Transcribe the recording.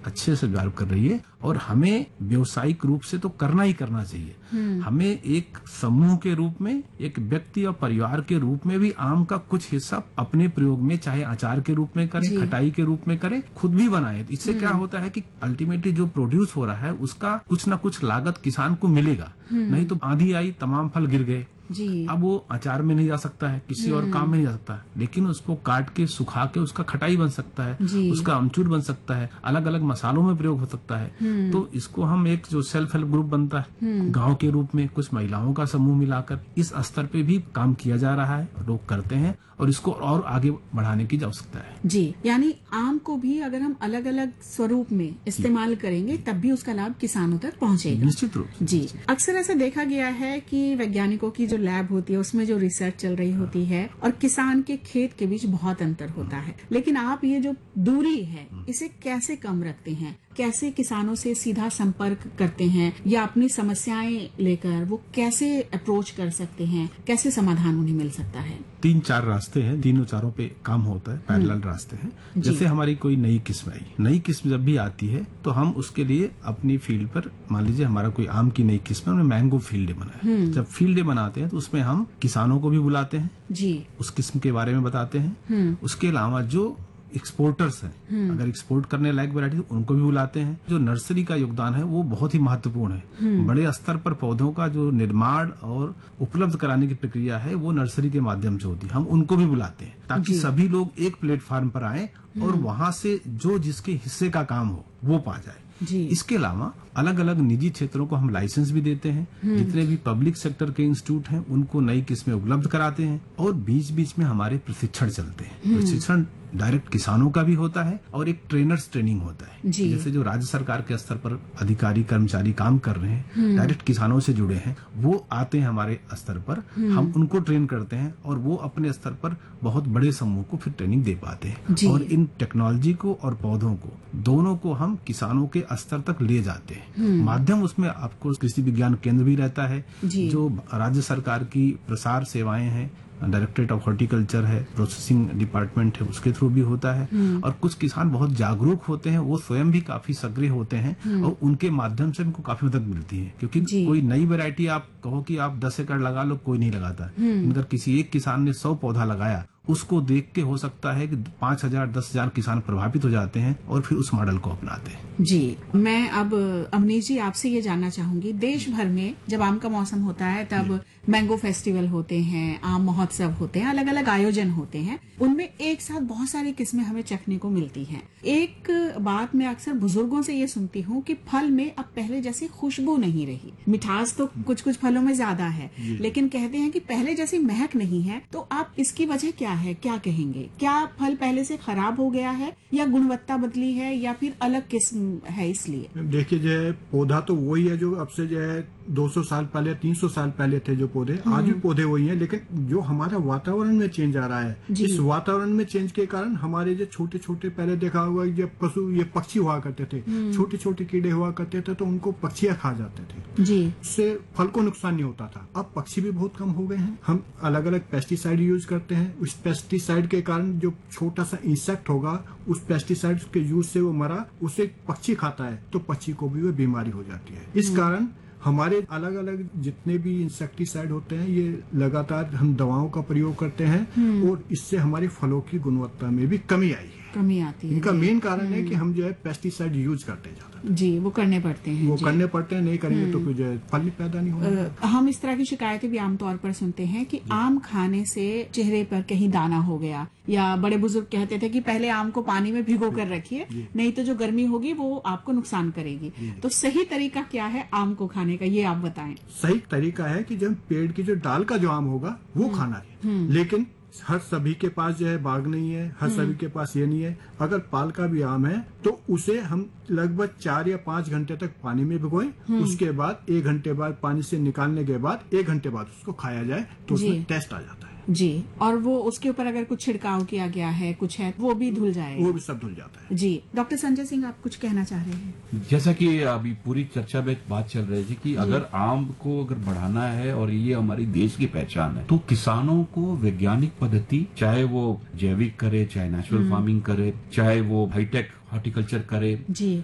अच्छे से डेवलप कर रही है और हमें व्यवसायिक रूप से तो करना ही करना चाहिए। हमें एक समूह के रूप में, एक व्यक्ति और परिवार के रूप में भी आम का कुछ हिस्सा अपने प्रयोग में, चाहे अचार के रूप में करें, खटाई के रूप में करें, खुद भी बनाए। इससे क्या होता है कि अल्टीमेटली जो प्रोड्यूस हो रहा है उसका कुछ ना कुछ लागत किसान को मिलेगा। नहीं तो आंधी आई, तमाम फल गिर गए। अब वो अचार में नहीं जा सकता है, किसी और काम में नहीं जा सकता है, लेकिन उसको काट के सुखा के उसका खटाई बन सकता है, उसका अमचूर बन सकता है, अलग अलग मसालों में प्रयोग हो सकता है। तो इसको हम एक जो सेल्फ हेल्प ग्रुप बनता है गांव के रूप में, कुछ महिलाओं का समूह मिलाकर इस स्तर पे भी काम किया जा रहा है, लोग करते हैं और इसको और आगे बढ़ाने की आवश्यकता है। जी, यानी आम को भी अगर हम अलग अलग स्वरूप में इस्तेमाल करेंगे तब भी उसका लाभ किसानों तक पहुंचेगा। निश्चित रूप से। जी, अक्सर ऐसा देखा गया है कि वैज्ञानिकों की जो लैब होती है उसमें जो रिसर्च चल रही होती है और किसान के खेत के बीच बहुत अंतर होता है, लेकिन आप ये जो दूरी है इसे कैसे कम रखते हैं? कैसे किसानों से सीधा संपर्क करते हैं या अपनी समस्याएं लेकर वो कैसे अप्रोच कर सकते हैं? कैसे समाधान उन्हें मिल सकता है? 3-4 रास्ते हैं, तीनों चारों पे काम होता है, पैरेलल रास्ते हैं। जैसे हमारी कोई नई किस्म आई, नई किस्म जब भी आती है तो हम उसके लिए अपनी फील्ड पर, मान लीजिए हमारा कोई आम की नई किस्म है, मैंगो फील्ड डे बना है। जब फील्ड डे बनाते हैं तो उसमें हम किसानों को भी बुलाते हैं जी, उस किस्म के बारे में बताते हैं। उसके अलावा जो एक्सपोर्टर्स हैं, अगर एक्सपोर्ट करने लायक वैरायटी उनको भी बुलाते हैं। जो नर्सरी का योगदान है वो बहुत ही महत्वपूर्ण है। बड़े स्तर पर पौधों का जो निर्माण और उपलब्ध कराने की प्रक्रिया है वो नर्सरी के माध्यम से होती है, हम उनको भी बुलाते हैं ताकि सभी लोग एक प्लेटफॉर्म पर आए और वहां से जो जिसके हिस्से का काम हो वो पा जाए जी। इसके अलावा अलग अलग निजी क्षेत्रों को हम लाइसेंस भी देते हैं। जितने भी पब्लिक सेक्टर के इंस्टीट्यूट हैं उनको नई किस्में उपलब्ध कराते हैं और बीच बीच में हमारे प्रशिक्षण चलते हैं। प्रशिक्षण डायरेक्ट किसानों का भी होता है और एक ट्रेनर्स ट्रेनिंग होता है। जैसे जो राज्य सरकार के स्तर पर अधिकारी कर्मचारी काम कर रहे हैं, डायरेक्ट किसानों से जुड़े हैं, वो आते हैं हमारे स्तर पर, हम उनको ट्रेन करते हैं और वो अपने स्तर पर बहुत बड़े समूह को फिर ट्रेनिंग दे पाते हैं। और इन टेक्नोलॉजी को और पौधों को दोनों को हम किसानों के स्तर तक ले जाते हैं। माध्यम उसमें आपको कृषि विज्ञान केंद्र भी रहता है, जो राज्य सरकार की प्रसार सेवाएं हैं, डायरेक्टरेट ऑफ हॉर्टिकल्चर है, प्रोसेसिंग डिपार्टमेंट है, उसके थ्रू भी होता है। और कुछ किसान बहुत जागरूक होते हैं, वो स्वयं भी काफी सक्रिय होते हैं और उनके माध्यम से उनको काफी मदद मिलती है। क्योंकि कोई नई वैरायटी आप कहो कि आप 10 एकड़ लगा लो, कोई नहीं लगाता। अगर किसी एक किसान ने 100 पौधा लगाया, उसको देख के हो सकता है कि 5,000 10,000 किसान प्रभावित हो जाते हैं और फिर उस मॉडल को अपनाते हैं। जी, मैं अब अवनीश जी आपसे ये जानना चाहूंगी, देश भर में जब आम का मौसम होता है तब मैंगो फेस्टिवल होते हैं, आम महोत्सव होते हैं, अलग अलग आयोजन होते हैं, उनमें एक साथ बहुत सारी किस्में हमें चखने को मिलती हैं। एक बात मैं अक्सर बुजुर्गों से ये सुनती हूँ कि फल में अब पहले जैसी खुशबू नहीं रही। मिठास तो कुछ कुछ फलों में ज्यादा है, लेकिन कहते हैं कि पहले जैसी महक नहीं है। तो आप इसकी वजह क्या है, क्या कहेंगे? क्या फल पहले से खराब हो गया है या गुणवत्ता बदली है या फिर अलग किस्म है? इसलिए देखिए, जो है पौधा तो वही है जो अब से जो है 200 साल पहले 300 साल पहले थे जो पौधे, आज भी पौधे वही हैं, लेकिन जो हमारा वातावरण में चेंज आ रहा है, इस वातावरण में चेंज के कारण हमारे जो छोटे छोटे, पहले देखा हुआ ये पशु, ये पक्षी हुआ करते थे, छोटे छोटे कीड़े हुआ करते थे, तो उनको पक्षियां खा जाते थे जी, उससे फल को नुकसान नहीं होता था। अब पक्षी भी बहुत कम हो गए हैं। हम अलग अलग पेस्टिसाइड यूज करते हैं, उस पेस्टिसाइड के कारण जो छोटा सा इंसेक्ट होगा, उस पेस्टिसाइड के यूज से वो मरा, उसे पक्षी खाता है तो पक्षी को भी वो बीमारी हो जाती है। इस कारण हमारे अलग अलग जितने भी इंसेक्टिसाइड होते हैं, ये लगातार हम दवाओं का प्रयोग करते हैं और इससे हमारी फलों की गुणवत्ता में भी कमी आई है, कमी आती है। इनका मेन कारण है कि हम जो है पेस्टिसाइड यूज करते हैं ज्यादा जी, वो करने पड़ते हैं, वो करने पड़ते हैं, नहीं करेंगे तो फिर जो है फल भी पैदा नहीं होगा। हम इस तरह की शिकायतें भी आमतौर पर सुनते हैं कि आम खाने से चेहरे पर कहीं दाना हो गया, या बड़े बुजुर्ग कहते थे कि पहले आम को पानी में भिगो कर रखिए, नहीं तो जो गर्मी होगी वो आपको नुकसान करेगी। तो सही तरीका क्या है आम को खाने का, ये आप बताएं। सही तरीका है कि जब पेड़ की जो डाल का जो आम होगा वो खाना है, लेकिन हर सभी के पास जो है बाग नहीं है, हर सभी के पास ये नहीं है। अगर पाल का भी आम है तो उसे हम लगभग 4 या 5 घंटे तक पानी में भिगोएं, उसके बाद 1 घंटे बाद पानी से निकालने के बाद 1 घंटे बाद उसको खाया जाए तो उसमें टेस्ट आ जाता है जी। और वो उसके ऊपर अगर कुछ छिड़काव किया गया है, कुछ है, वो भी धुल जाएगा, वो भी सब धुल जाता है जी। डॉक्टर संजय सिंह, आप कुछ कहना चाह रहे हैं? जैसा कि अभी पूरी चर्चा में बात चल रही थी कि अगर आम को अगर बढ़ाना है और ये हमारी देश की पहचान है, तो किसानों को वैज्ञानिक पद्धति, चाहे वो जैविक करे, चाहे नेचुरल फार्मिंग करे, चाहे वो हाईटेक हॉर्टिकल्चर करे,